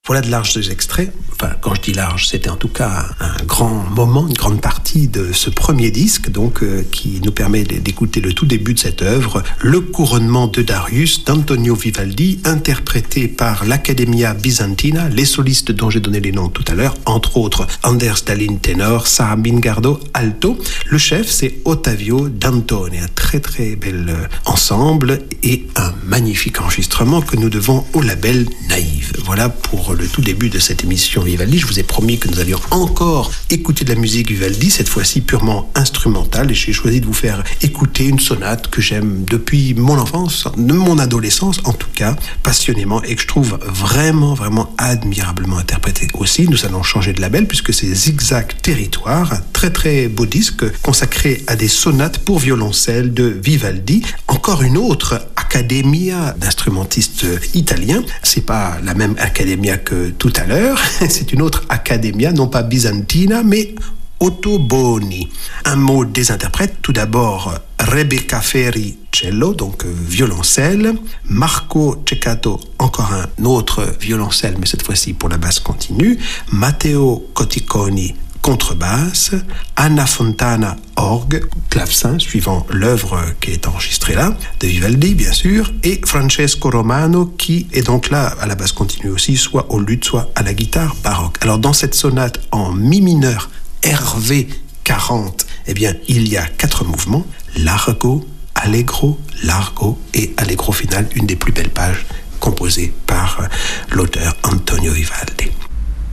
Voilà de larges extraits. Enfin, quand je dis large, c'était en tout cas un grand moment, une grande partie de ce premier disque, donc qui nous permet d'écouter le tout début de cette œuvre, Le couronnement de Darius d'Antonio Vivaldi, interprété par l'Accademia Bizantina, les solistes dont j'ai donné les noms tout à l'heure, entre autres Anders Dahlin ténor, Sara Mingardo alto. Le chef, c'est Ottavio Dantone, un très très bel ensemble et un magnifique enregistrement que nous devons au label Naïve. Voilà pour le tout début de cette émission Vivaldi. Je vous ai promis que nous allions encore écouter de la musique Vivaldi, cette fois-ci purement instrumentale, et j'ai choisi de vous faire écouter une sonate que j'aime depuis mon enfance, de mon adolescence en tout cas, passionnément, et que je trouve vraiment admirablement interprétée aussi. Nous allons changer de label puisque c'est Zigzag Territoire, un très très beau disque consacré à des sonates pour violoncelle de Vivaldi. Encore une autre Accademia d'instrumentistes italiens. C'est pas la même Accademia que tout à l'heure, c'est une autre Accademia, non pas Bizantina, mais Ottoboni. Un mot des interprètes, tout d'abord Rebecca Ferri, cello, donc violoncelle, Marco Ceccato, encore un autre violoncelle, mais cette fois-ci pour la basse continue, Matteo Coticoni, contrebasse, Anna Fontana, orgue, clavecin, suivant l'œuvre qui est enregistrée là, de Vivaldi bien sûr, et Francesco Romano qui est donc là à la basse continue aussi, soit au luth, soit à la guitare baroque. Alors dans cette sonate en mi mineur, RV 40, eh bien il y a 4 mouvements, largo, allegro, largo et allegro final, une des plus belles pages composées par l'auteur Antonio Vivaldi.